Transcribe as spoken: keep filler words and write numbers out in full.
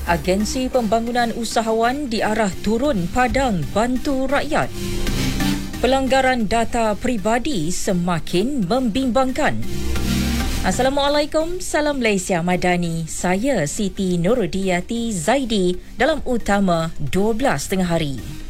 Agensi Pembangunan Usahawan diarah turun padang bantu rakyat. Pelanggaran data peribadi semakin membimbangkan. Assalamualaikum, salam Malaysia Madani. Saya Siti Nurudiyati Zaidi dalam Utama dua belas tengah hari.